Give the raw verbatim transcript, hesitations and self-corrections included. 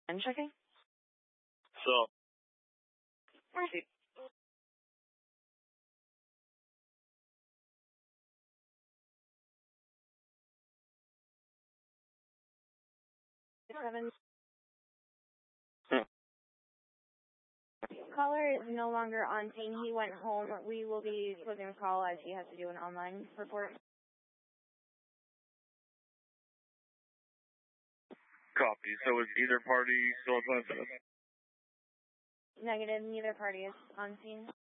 I'm checking. So. Mercy. Seven. Hmm. Caller is no longer on scene. He went home. We will be closing the call as he has to do an online report. Copy. So is either party still at Planet? Negative. Neither party is on scene.